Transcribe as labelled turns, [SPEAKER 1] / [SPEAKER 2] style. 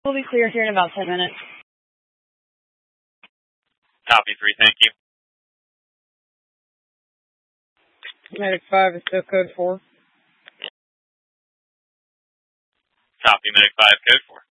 [SPEAKER 1] We'll be clear here in about 10 minutes.
[SPEAKER 2] Copy 3, thank you.
[SPEAKER 1] Medic 5 is still code 4.
[SPEAKER 2] Copy, Medic 5, code 4.